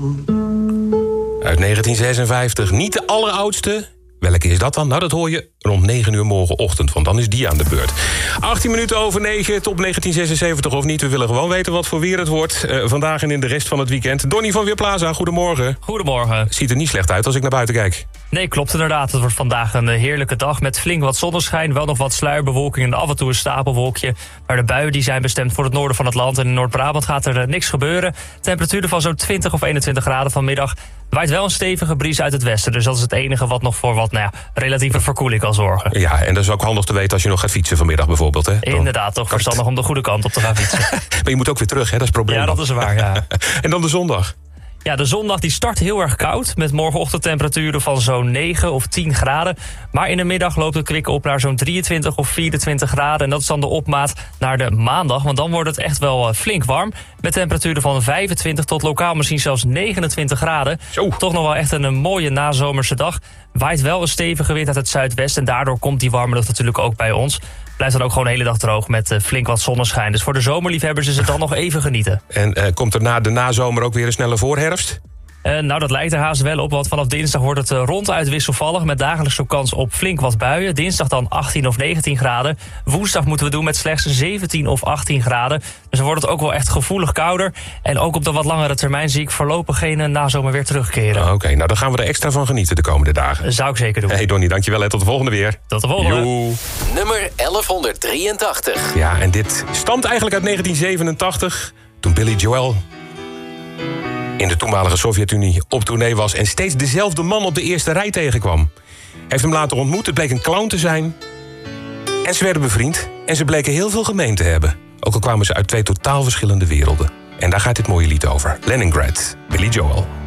Uit 1956, niet de alleroudste. Welke is dat dan? Nou, dat hoor je rond 9 uur morgenochtend, want dan is die aan de beurt. 18 minuten over 9, top 1976 of niet. We willen gewoon weten wat voor weer het wordt. Vandaag en in de rest van het weekend. Donnie van Weerplaza, goedemorgen. Goedemorgen. Ziet er niet slecht uit als ik naar buiten kijk. Nee, klopt inderdaad. Het wordt vandaag een heerlijke dag met flink wat zonneschijn. Wel nog wat sluierbewolking en af en toe een stapelwolkje. Maar de buien die zijn bestemd voor het noorden van het land. En in Noord-Brabant gaat er niks gebeuren. Temperaturen van zo'n 20 of 21 graden vanmiddag. Waait wel een stevige bries uit het westen. Dus dat is het enige wat nog voor wat relatieve verkoeling kan zorgen. Ja, en dat is ook handig te weten als je nog gaat fietsen vanmiddag bijvoorbeeld. Hè? Inderdaad, toch verstandig om de goede kant op te gaan fietsen. Maar je moet ook weer terug, hè? Dat is het probleem. Ja, dat is waar, ja. En dan de zondag. Ja, de zondag die start heel erg koud. Met morgenochtendtemperaturen van zo'n 9 of 10 graden. Maar in de middag loopt het kwik op naar zo'n 23 of 24 graden. En dat is dan de opmaat naar de maandag. Want dan wordt het echt wel flink warm. Met temperaturen van 25 tot lokaal misschien zelfs 29 graden. Zo. Toch nog wel echt een mooie nazomerse dag. Waait wel een stevige wind uit het zuidwesten. En daardoor komt die warme lucht natuurlijk ook bij ons. Blijft dan ook gewoon de hele dag droog met flink wat zonneschijn. Dus voor de zomerliefhebbers is het dan nog even genieten. En komt er na de nazomer ook weer een snelle voorherfst? Nou, dat lijkt er haast wel op, want vanaf dinsdag wordt het ronduit wisselvallig... met dagelijks zo kans op flink wat buien. Dinsdag dan 18 of 19 graden. Woensdag moeten we doen met slechts 17 of 18 graden. Dus dan wordt het ook wel echt gevoelig kouder. En ook op de wat langere termijn zie ik voorlopig geen nazomer weer terugkeren. Oké, nou dan gaan we er extra van genieten de komende dagen. Zou ik zeker doen. Hey Donnie, dankjewel. Tot de volgende weer. Tot de volgende. Joe. Nummer 1183. Ja, en dit stamt eigenlijk uit 1987... toen Billy Joel in de toenmalige Sovjet-Unie op tournee was... en steeds dezelfde man op de eerste rij tegenkwam. Hij heeft hem later ontmoet, het bleek een clown te zijn. En ze werden bevriend en ze bleken heel veel gemeen te hebben. Ook al kwamen ze uit twee totaal verschillende werelden. En daar gaat dit mooie lied over. Leningrad, Billy Joel.